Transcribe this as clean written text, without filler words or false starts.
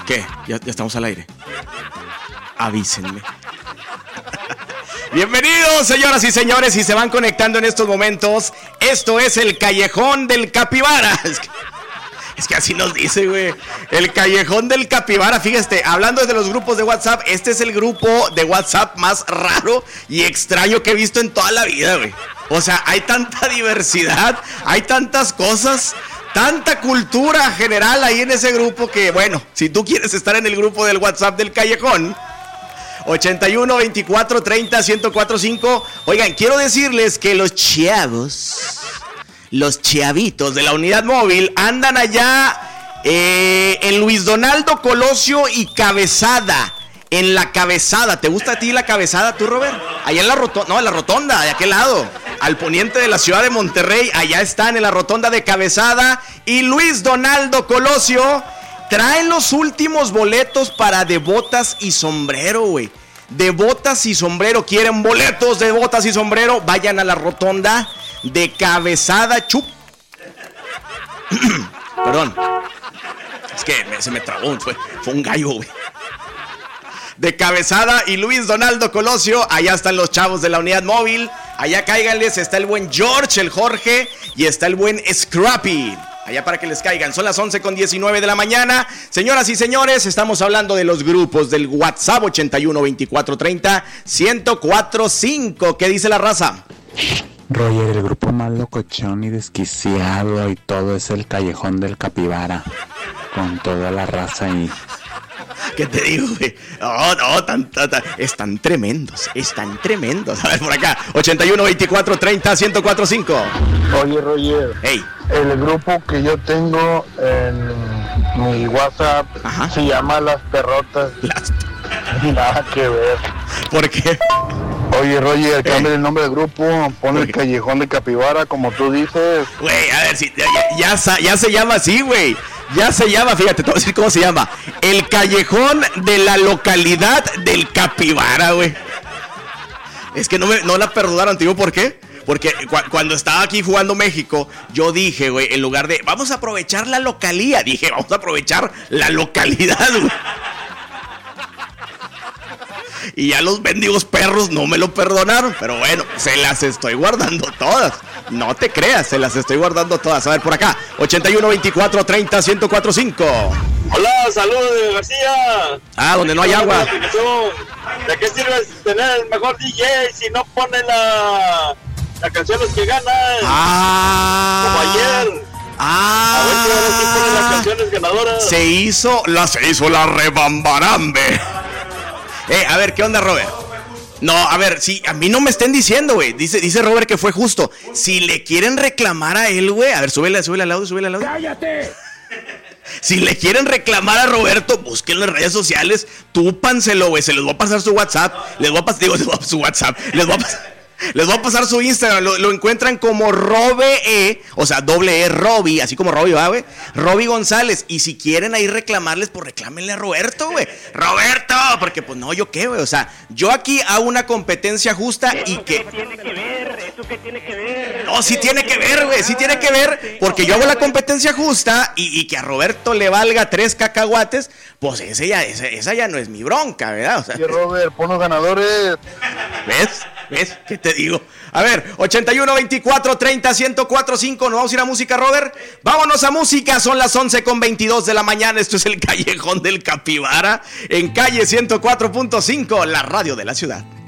¿Qué? ¿Ya estamos al aire? Avísenme. Bienvenidos, señoras y señores, si se van conectando en estos momentos. Esto es el Callejón del Capibara. Es que así nos dice, güey. El Callejón del Capibara. Fíjate, hablando de los grupos de WhatsApp, este es el grupo de WhatsApp más raro y extraño que he visto en toda la vida, güey. O sea, hay tanta diversidad, hay tantas cosas, tanta cultura general ahí en ese grupo que, bueno, si tú quieres estar en el grupo del WhatsApp del Callejón, 81 24 30 1045. Oigan, quiero decirles que los chavitos de la unidad móvil andan allá en Luis Donaldo Colosio y Cabezada. En la Cabezada. ¿Te gusta a ti la Cabezada, tú, Robert? Allá en la rotonda, no, en la rotonda, de aquel lado, al poniente de la ciudad de Monterrey. Allá están en la rotonda de Cabezada y Luis Donaldo Colosio. Traen los últimos boletos para De Botas y Sombrero, güey. De Botas y Sombrero. ¿Quieren boletos de Botas y Sombrero? Vayan a la rotonda de Cabezada. Perdón. Es que se me trabó. Fue un gallo, güey. De Cabezada y Luis Donaldo Colosio. Allá están los chavos de la unidad móvil. Allá cáiganles. Está el buen George, el Jorge. Y está el buen Scrappy. Allá para que les caigan. Son las 11:19 de la mañana. Señoras y señores, estamos hablando de los grupos del WhatsApp 81 24 30 1045. ¿Qué dice la raza? Roger, el grupo más locochón y desquiciado y todo es el Callejón del Capibara. Con toda la raza ahí. ¿Qué te digo, güey? No, están tremendos. A ver, por acá, 81 24 30 1045. Oye, Roger. Hey. El grupo que yo tengo en mi WhatsApp se llama Las Perrotas. Nada que ver. ¿Por qué? Oye, Roger, cambia el nombre del grupo, pon el Callejón de Capibara, como tú dices. Güey, a ver, si ya se llama así, güey. Ya se llama, fíjate, te voy a decir cómo se llama. El Callejón de la localidad del Capibara, güey. Es que no la perdonaron, ¿te digo por qué? Porque cuando estaba aquí jugando México, yo dije, güey, en lugar de vamos a aprovechar la localía, dije, vamos a aprovechar la localidad, güey. Y ya los mendigos perros no me lo perdonaron. Pero bueno, se las estoy guardando todas. No te creas, se las estoy guardando todas. A ver, por acá, 81 24 30 1045. Hola, saludos de García. Donde no hay agua. ¿De qué sirve tener el mejor DJ si no pone la canción Los que ganan? Como ayer. A ver si ahora sí ponen las canciones ganadoras. Se hizo la rebambarambe. A ver, ¿qué onda, Robert? No, a ver, sí, a mí no me estén diciendo, güey. Dice Robert que fue justo. Si le quieren reclamar a él, güey. A ver, súbele al audio. ¡Cállate! Si le quieren reclamar a Roberto, búsquenlo en redes sociales. Túpanselo, güey. Se les va a pasar su WhatsApp. Les voy a pasar su Instagram. Lo encuentran como Robe, o sea, doble E, Roby, así como Roby, ¿va, güey? Roby González. Y si quieren ahí reclamarles, pues reclámenle a Roberto, güey. ¡Roberto! Porque, pues, no, ¿yo qué, güey? O sea, yo aquí hago una competencia justa y que... ¿Eso qué tiene que ver? No, sí tiene que ver, güey. Sí tiene que ver. Porque yo hago la competencia justa y que a Roberto le valga 3 cacahuates, pues esa ya no es mi bronca, ¿verdad? O sea, sí, Robert, pon los ganadores. ¿Ves? ¿Qué te digo? A ver, 81 24 30 1045. ¿Nos vamos a ir a música, Robert? Vámonos a música. Son las 11:22 de la mañana. Esto es el Callejón del Capibara en calle 104.5, la radio de la ciudad.